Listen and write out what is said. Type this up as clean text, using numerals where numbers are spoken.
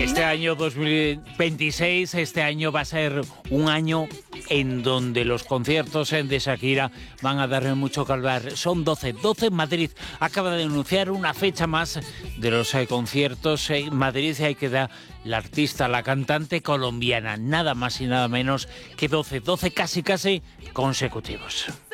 Este año 2026, este año va a ser un año en donde los conciertos de Shakira van a darle mucho que hablar. Son 12 en Madrid. Acaba de anunciar una fecha más de los conciertos en Madrid y ahí queda la artista, la cantante colombiana. Nada más y nada menos que 12 casi consecutivos.